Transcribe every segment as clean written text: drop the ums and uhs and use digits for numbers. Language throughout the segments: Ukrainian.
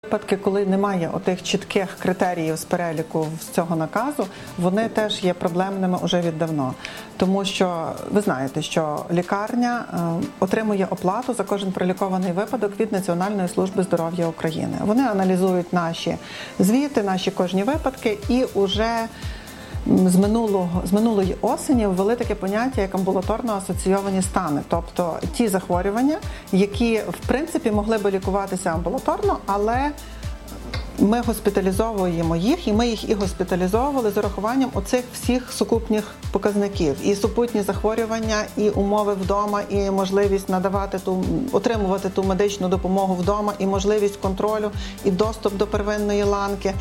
Випадки, коли немає отих чітких критеріїв з переліку з цього наказу, вони теж є проблемними уже віддавно. Тому що ви знаєте, що лікарня отримує оплату за кожен пролікований випадок від Національної служби здоров'я України. Вони аналізують наші звіти, наші кожні випадки і уже з минулої осені ввели таке поняття, як амбулаторно асоційовані стани. Тобто ті захворювання, які, в принципі, могли би лікуватися амбулаторно, але ми госпіталізовуємо їх, і ми їх і госпіталізовували з урахуванням оцих всіх сукупних показників. І супутні захворювання, і умови вдома, і можливість отримувати ту медичну допомогу вдома, і можливість контролю, і доступ до первинної ланки.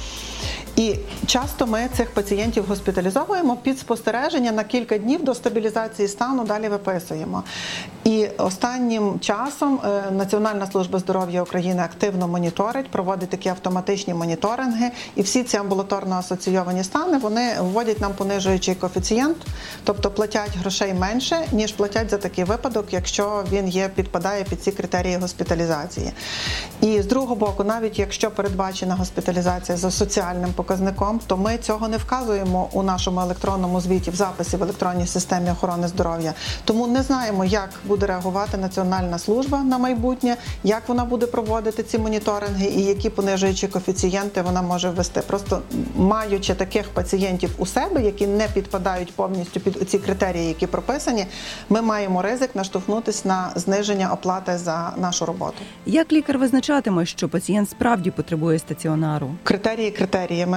І часто ми цих пацієнтів госпіталізовуємо під спостереження на кілька днів до стабілізації стану, далі виписуємо. І останнім часом Національна служба здоров'я України активно моніторить, проводить такі автоматичні моніторинги, і всі ці амбулаторно асоційовані стани, вони вводять нам понижуючий коефіцієнт, тобто платять грошей менше, ніж платять за такий випадок, якщо він підпадає під ці критерії госпіталізації. І з другого боку, навіть якщо передбачена госпіталізація за соціальним показником, то ми цього не вказуємо у нашому електронному звіті, в записі в електронній системі охорони здоров'я. Тому не знаємо, як буде реагувати Національна служба на майбутнє, як вона буде проводити ці моніторинги і які понижуючі коефіцієнти вона може ввести. Просто маючи таких пацієнтів у себе, які не підпадають повністю під ці критерії, які прописані, ми маємо ризик наштовхнутися на зниження оплати за нашу роботу. Як лікар визначатиме, що пацієнт справді потребує стаціонару? Критерії критеріями.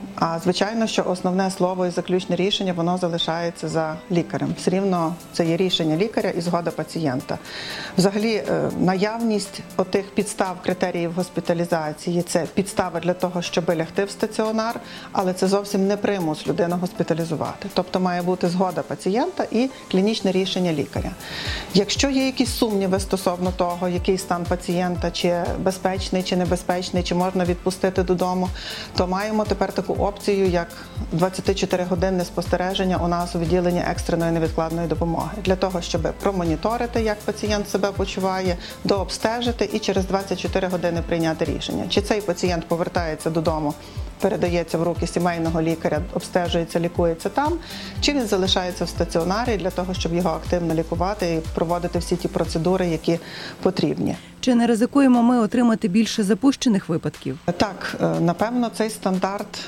А звичайно, що основне слово і заключне рішення, воно залишається за лікарем. Все рівно це є рішення лікаря і згода пацієнта. Взагалі, наявність отих підстав, критеріїв госпіталізації – це підстава для того, щоб лягти в стаціонар, але це зовсім не примус людину госпіталізувати. Тобто має бути згода пацієнта і клінічне рішення лікаря. Якщо є якісь сумніви стосовно того, який стан пацієнта, чи безпечний, чи небезпечний, чи можна відпустити додому, то маємо тепер таку опцію, як 24-годинне спостереження у нас у відділенні екстреної невідкладної допомоги. Для того, щоб промоніторити, як пацієнт себе почуває, дообстежити і через 24 години прийняти рішення. Чи цей пацієнт повертається додому, передається в руки сімейного лікаря, обстежується, лікується там, чи він залишається в стаціонарі для того, щоб його активно лікувати і проводити всі ті процедури, які потрібні. Чи не ризикуємо ми отримати більше запущених випадків? Так, напевно, цей стандарт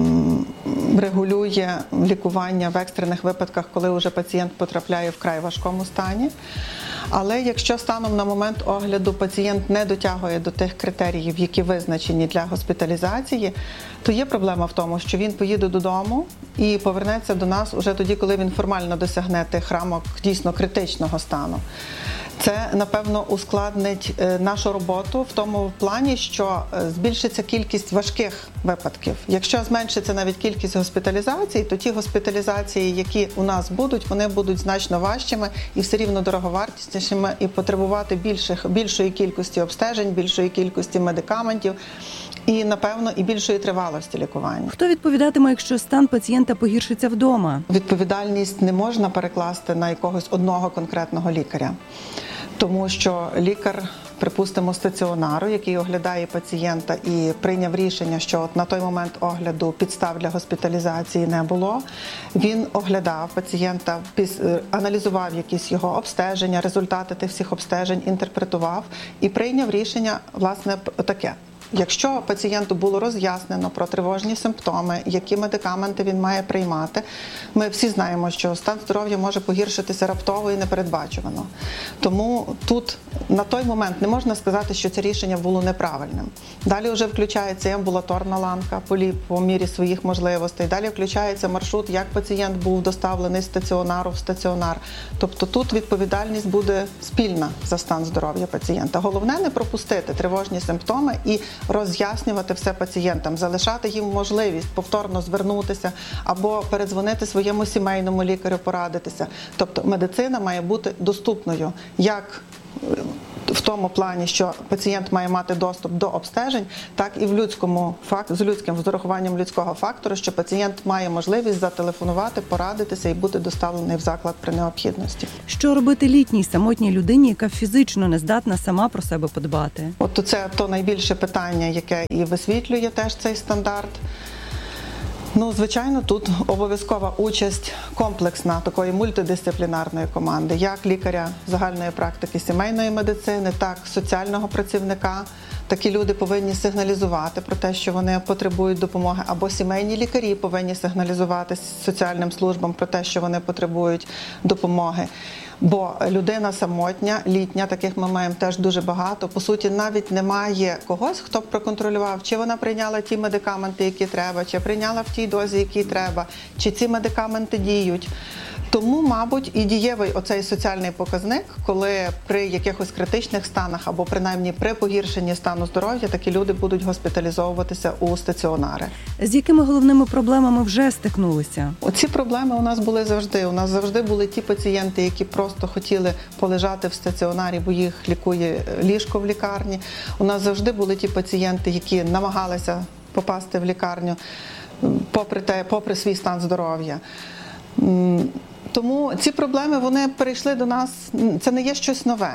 регулює лікування в екстрених випадках, коли вже пацієнт потрапляє в вкрай важкому стані. Але якщо станом на момент огляду пацієнт не дотягує до тих критеріїв, які визначені для госпіталізації, то є проблема в тому, що він поїде додому і повернеться до нас уже тоді, коли він формально досягне тих рамок дійсно критичного стану. Це, напевно, ускладнить нашу роботу в тому плані, що збільшиться кількість важких випадків. Якщо зменшиться навіть кількість госпіталізацій, то ті госпіталізації, які у нас будуть, вони будуть значно важчими і все рівно дороговартіснішими, і потребувати більшої кількості обстежень, більшої кількості медикаментів і, напевно, і більшої тривалості лікування. Хто відповідатиме, якщо стан пацієнта погіршиться вдома? Відповідальність не можна перекласти на якогось одного конкретного лікаря. Тому що лікар, припустимо, стаціонару, який оглядає пацієнта і прийняв рішення, що на той момент огляду підстав для госпіталізації не було, він оглядав пацієнта, аналізував якісь його обстеження, результати тих всіх обстежень, інтерпретував і прийняв рішення, власне, таке. Якщо пацієнту було роз'яснено про тривожні симптоми, які медикаменти він має приймати, ми всі знаємо, що стан здоров'я може погіршитися раптово і непередбачувано. Тому тут на той момент не можна сказати, що це рішення було неправильним. Далі вже включається і амбулаторна ланка по мірі своїх можливостей. Далі включається маршрут, як пацієнт був доставлений з стаціонару в стаціонар. Тобто тут відповідальність буде спільна за стан здоров'я пацієнта. Головне не пропустити тривожні симптоми і роз'яснювати все пацієнтам, залишати їм можливість повторно звернутися або передзвонити своєму сімейному лікарю, порадитися. Тобто медицина має бути доступною як в тому плані, що пацієнт має мати доступ до обстежень, так і в з людським, з урахуванням людського фактору, що пацієнт має можливість зателефонувати, порадитися і бути доставлений в заклад при необхідності. Що робити літній самотній людині, яка фізично не здатна сама про себе подбати? От це то найбільше питання, яке і висвітлює теж цей стандарт. Звичайно, тут обов'язкова участь комплексна такої мультидисциплінарної команди, як лікаря загальної практики сімейної медицини, так і соціального працівника. Такі люди повинні сигналізувати про те, що вони потребують допомоги, або сімейні лікарі повинні сигналізувати соціальним службам про те, що вони потребують допомоги. Бо людина самотня, літня, таких ми маємо теж дуже багато. По суті, навіть немає когось, хто б проконтролював, чи вона прийняла ті медикаменти, які треба, чи прийняла в тій дозі, які треба, чи ці медикаменти діють. Тому, мабуть, і дієвий оцей соціальний показник, коли при якихось критичних станах або принаймні при погіршенні стану здоров'я такі люди будуть госпіталізовуватися у стаціонари. З якими головними проблемами вже стикнулися? Оці проблеми у нас були завжди. У нас завжди були ті пацієнти, які просто хотіли полежати в стаціонарі, бо їх лікує ліжко в лікарні. У нас завжди були ті пацієнти, які намагалися попасти в лікарню попри свій стан здоров'я. Тому ці проблеми, вони перейшли до нас, це не є щось нове.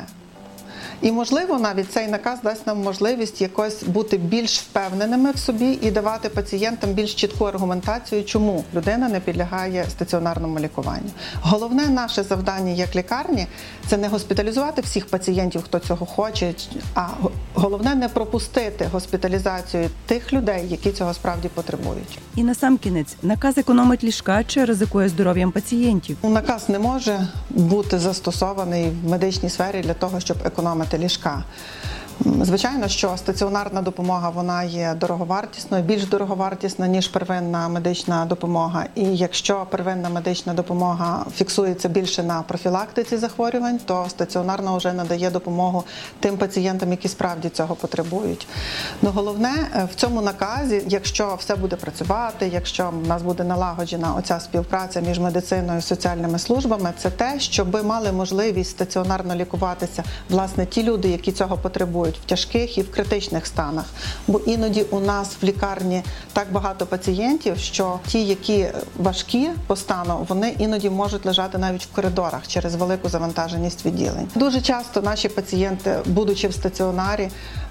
І, можливо, навіть цей наказ дасть нам можливість якось бути більш впевненими в собі і давати пацієнтам більш чітку аргументацію, чому людина не підлягає стаціонарному лікуванню. Головне наше завдання як лікарні – це не госпіталізувати всіх пацієнтів, хто цього хоче, а головне не пропустити госпіталізацію тих людей, які цього справді потребують. І насамкінець, наказ економить ліжка чи ризикує здоров'ям пацієнтів? Наказ не може бути застосований в медичній сфері для того, щоб економити ліжка. Звичайно, що стаціонарна допомога, вона є дороговартісною, більш дороговартісна, ніж первинна медична допомога. І якщо первинна медична допомога фіксується більше на профілактиці захворювань, то стаціонарна вже надає допомогу тим пацієнтам, які справді цього потребують. Головне в цьому наказі, якщо все буде працювати, якщо в нас буде налагоджена оця співпраця між медициною і соціальними службами, це те, щоб мали можливість стаціонарно лікуватися, власне, ті люди, які цього потребують, в тяжких і в критичних станах. Бо іноді у нас в лікарні так багато пацієнтів, що ті, які важкі по стану, вони іноді можуть лежати навіть в коридорах через велику завантаженість відділень. Дуже часто наші пацієнти, будучи в стаціонарі,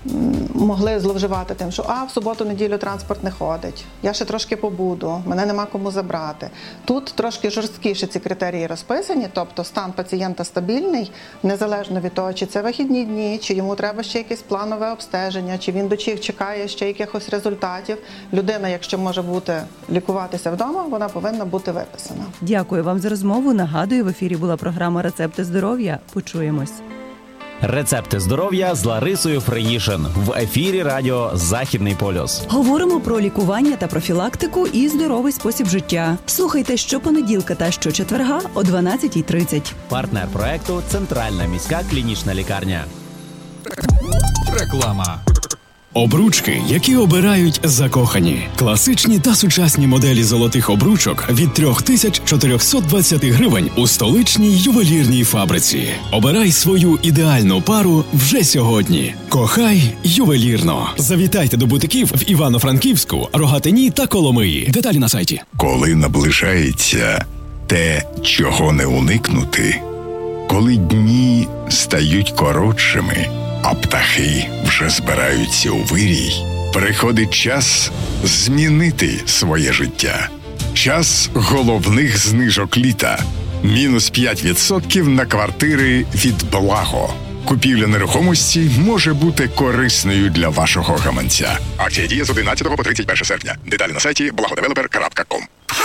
могли зловживати тим, що в суботу-неділю транспорт не ходить, я ще трошки побуду, мене нема кому забрати. Тут трошки жорсткіше ці критерії розписані, тобто стан пацієнта стабільний, незалежно від того, чи це вихідні дні, чи йому треба ще якесь планове обстеження, чи він чекає ще якихось результатів. Людина, якщо може лікуватися вдома, вона повинна бути виписана. Дякую вам за розмову. Нагадую, в ефірі була програма «Рецепти здоров'я». Почуємось. Рецепти здоров'я з Ларисою Фриїшин в ефірі радіо «Західний полюс». Говоримо про лікування та профілактику і здоровий спосіб життя. Слухайте щопонеділка та щочетверга о 12:30. Партнер проекту – Центральна міська клінічна лікарня. Реклама. Обручки, які обирають закохані. Класичні та сучасні моделі золотих обручок від 3420 гривень у столичній ювелірній фабриці. Обирай свою ідеальну пару вже сьогодні. Кохай ювелірно. Завітайте до бутиків в Івано-Франківську, Рогатині та Коломиї. Деталі на сайті. Коли наближається те, чого не уникнути, коли дні стають коротшими, а птахи вже збираються у вирій, приходить час змінити своє життя. Час головних знижок літа. Мінус 5% на квартири від Благо. Купівля нерухомості може бути корисною для вашого гаманця. Акція діє з 11 по 31 серпня. Деталі на сайті blagodeveloper.com.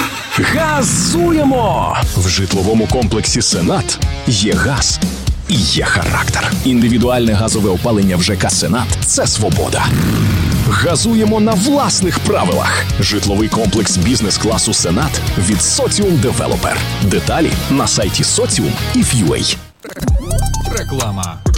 Газуємо! В житловому комплексі «Сенат» є газ і є характер. Індивідуальне газове опалення в ЖК «Сенат» – це свобода. Газуємо на власних правилах. Житловий комплекс бізнес-класу «Сенат» від «Соціум Девелопер». Деталі на сайті Соціум і Ф'юей. Реклама.